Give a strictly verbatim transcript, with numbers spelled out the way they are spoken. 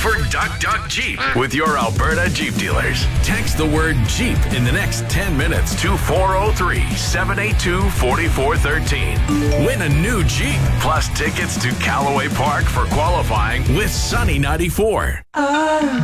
for Duck Duck Jeep with your Alberta Jeep dealers. Text the word Jeep in the next ten minutes to four oh three, seven eight two, four four one three. Win a new Jeep plus tickets to Callaway Park for qualifying with Sunny ninety-four.